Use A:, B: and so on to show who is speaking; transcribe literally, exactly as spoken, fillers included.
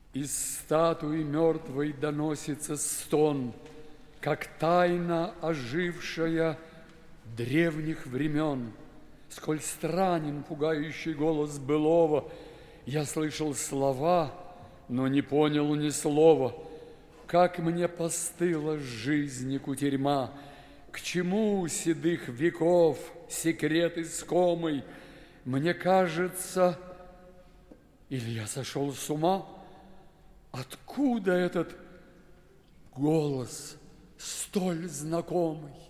A: Из статуи мертвой доносится стон, как тайна, ожившая древних времен. Сколь странен пугающий голос былого, я слышал слова, но не понял ни слова. Как мне постыла жизни кутерьма, к чему седых веков секрет искомый? Мне кажется, или я сошел с ума? Откуда этот голос столь знакомый?